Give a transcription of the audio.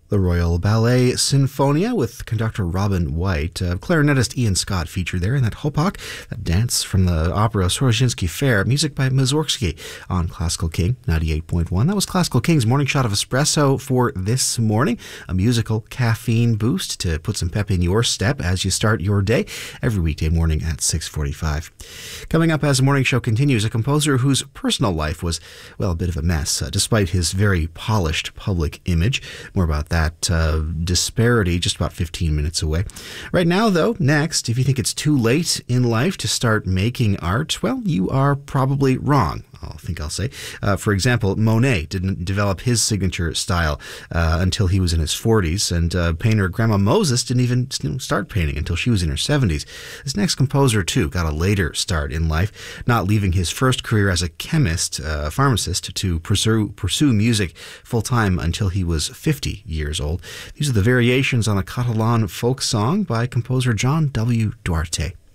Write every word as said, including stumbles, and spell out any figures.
The Royal Ballet Sinfonia with conductor Robin White. Uh, clarinetist Ian Scott featured there in that Hopok, that dance from the opera Sorozhinsky Fair. Music by Mussorgsky on Classical King ninety-eight point one. That was Classical King's Morning Shot of Espresso for this morning. A musical caffeine boost to put some pep in your step as you start your day every weekday morning at six forty-five. Coming up as the morning show continues, a composer whose personal life was, well, a bit of a mess, uh, despite his very polished public image. More about that. That uh, disparity just about fifteen minutes away. Right now, though, next, if you think it's too late in life to start making art, well, you are probably wrong. I think I'll say. Uh, for example, Monet didn't develop his signature style uh, until he was in his forties, and uh, painter Grandma Moses didn't even start painting until she was in her seventies. This next composer, too, got a later start in life, not leaving his first career as a chemist, uh, a pharmacist, to pursue, pursue music full-time until he was fifty years old. These are the variations on a Catalan folk song by composer John W. Duarte.